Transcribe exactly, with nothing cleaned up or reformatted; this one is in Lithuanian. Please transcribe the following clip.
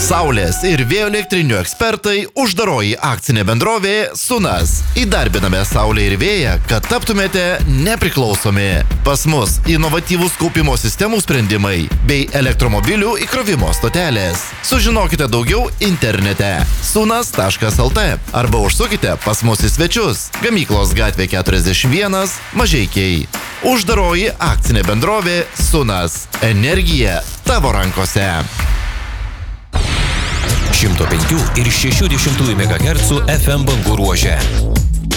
Saulės ir vėjo elektrinių ekspertai, uždaroji akcinė bendrovė Sunas. Įdarbiname saulę ir vėją, kad taptumėte nepriklausomi. Pas mus inovatyvūs kaupimo sistemų sprendimai bei elektromobilių įkrovimo stotelės. Sužinokite daugiau internete sunas taškas el t arba užsukite pas mus į svečius. Gamyklos gatvė keturiasdešimt vienas, Mažeikiai. Uždaroji akcinė bendrovė Sunas. Energija tavo rankose. šimto penkių ir šešių dešimtųjų megahercų F M bangų ruože.